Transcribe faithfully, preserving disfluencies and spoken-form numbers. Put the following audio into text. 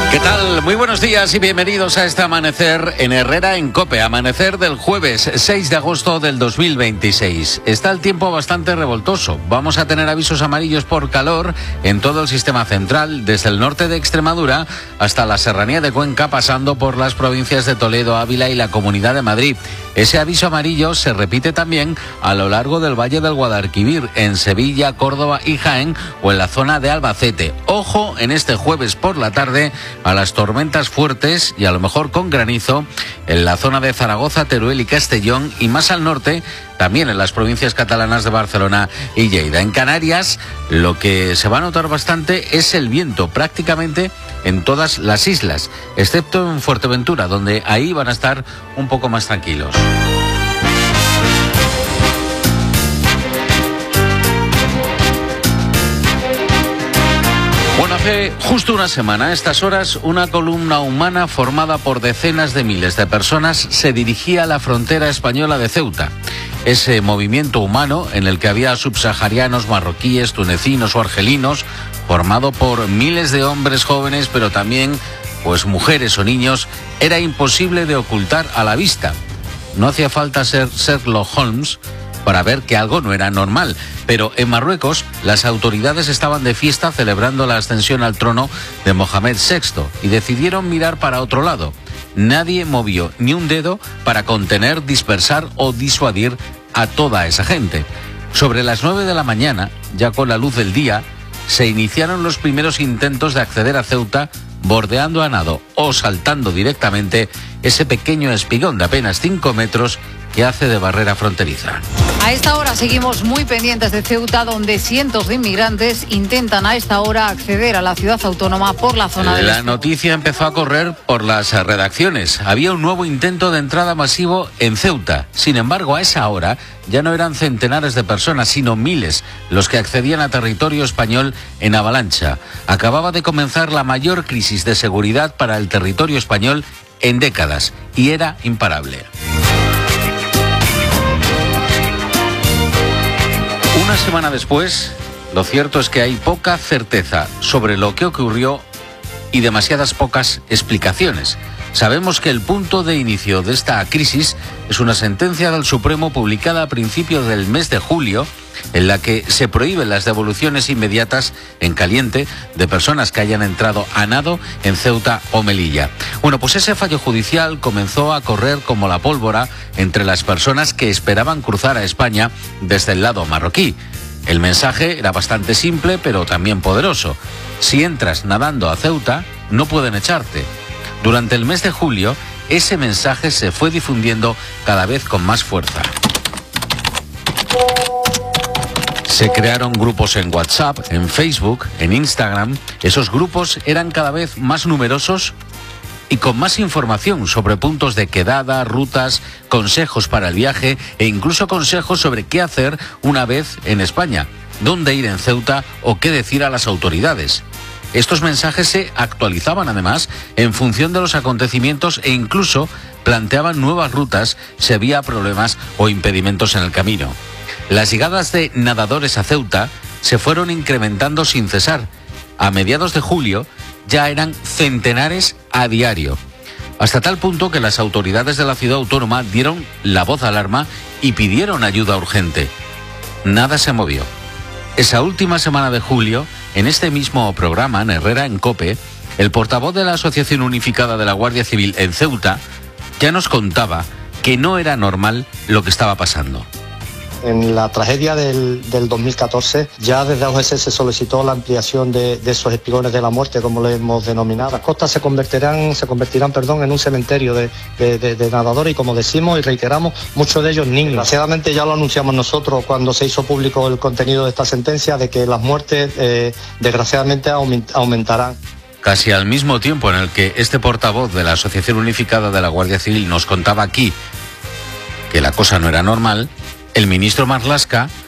¿Qué tal? Muy buenos días y bienvenidos a este amanecer en Herrera en COPE. Amanecer del jueves seis de agosto del dos mil veintiséis. Está el tiempo bastante revoltoso. Vamos a tener avisos amarillos por calor en todo el sistema central, desde el norte de Extremadura hasta la serranía de Cuenca, pasando por las provincias de Toledo, Ávila y la Comunidad de Madrid. Ese aviso amarillo se repite también a lo largo del Valle del Guadalquivir, en Sevilla, Córdoba y Jaén, o en la zona de Albacete. Ojo en este jueves por la tarde a las tormentas fuertes y a lo mejor con granizo en la zona de Zaragoza, Teruel y Castellón, y más al norte también en las provincias catalanas de Barcelona y Lleida. En Canarias lo que se va a notar bastante es el viento, prácticamente en todas las islas, excepto en Fuerteventura, donde ahí van a estar un poco más tranquilos. Bueno, hace justo una semana, a estas horas, una columna humana formada por decenas de miles de personas se dirigía a la frontera española de Ceuta. Ese movimiento humano, en el que había subsaharianos, marroquíes, tunecinos o argelinos, formado por miles de hombres jóvenes, pero también pues mujeres o niños, era imposible de ocultar a la vista. No hacía falta ser Sherlock Holmes para ver que algo no era normal. Pero en Marruecos las autoridades estaban de fiesta celebrando la ascensión al trono de Mohamed sexto y decidieron mirar para otro lado. Nadie movió ni un dedo para contener, dispersar o disuadir a toda esa gente. Sobre las nueve de la mañana, ya con la luz del día, se iniciaron los primeros intentos de acceder a Ceuta, bordeando a nado o saltando directamente ese pequeño espigón de apenas cinco metros que hace de barrera fronteriza. A esta hora seguimos muy pendientes de Ceuta, donde cientos de inmigrantes intentan a esta hora acceder a la ciudad autónoma por la zona de... La noticia empezó a correr por las redacciones. Había un nuevo intento de entrada masivo en Ceuta. Sin embargo, a esa hora ya no eran centenares de personas, sino miles los que accedían a territorio español en avalancha. Acababa de comenzar la mayor crisis de seguridad para el territorio español en décadas y era imparable. Una semana después, lo cierto es que hay poca certeza sobre lo que ocurrió y demasiadas pocas explicaciones. Sabemos que el punto de inicio de esta crisis es una sentencia del Supremo publicada a principios del mes de julio, en la que se prohíben las devoluciones inmediatas en caliente de personas que hayan entrado a nado en Ceuta o Melilla. Bueno, pues ese fallo judicial comenzó a correr como la pólvora entre las personas que esperaban cruzar a España desde el lado marroquí. El mensaje era bastante simple, pero también poderoso. Si entras nadando a Ceuta, no pueden echarte. Durante el mes de julio, ese mensaje se fue difundiendo cada vez con más fuerza. Se crearon grupos en WhatsApp, en Facebook, en Instagram. Esos grupos eran cada vez más numerosos y con más información sobre puntos de quedada, rutas, consejos para el viaje e incluso consejos sobre qué hacer una vez en España, dónde ir en Ceuta o qué decir a las autoridades. Estos mensajes se actualizaban además en función de los acontecimientos e incluso planteaban nuevas rutas si había problemas o impedimentos en el camino. Las llegadas de nadadores a Ceuta se fueron incrementando sin cesar. A mediados de julio ya eran centenares a diario, hasta tal punto que las autoridades de la ciudad autónoma dieron la voz de alarma y pidieron ayuda urgente. Nada se movió. Esa última semana de julio, en este mismo programa, en Herrera en COPE, el portavoz de la Asociación Unificada de la Guardia Civil en Ceuta ya nos contaba que no era normal lo que estaba pasando. En la tragedia del, del dos mil catorce, ya desde A U G S se solicitó la ampliación de, de esos espigones de la muerte, como lo hemos denominado. Las costas se convertirán, se convertirán perdón, en un cementerio de, de, de, de nadadores y, como decimos y reiteramos, muchos de ellos niños. Desgraciadamente ya lo anunciamos nosotros cuando se hizo público el contenido de esta sentencia, de que las muertes eh, desgraciadamente aumentarán. Casi al mismo tiempo en el que este portavoz de la Asociación Unificada de la Guardia Civil nos contaba aquí que la cosa no era normal, el ministro Marlaska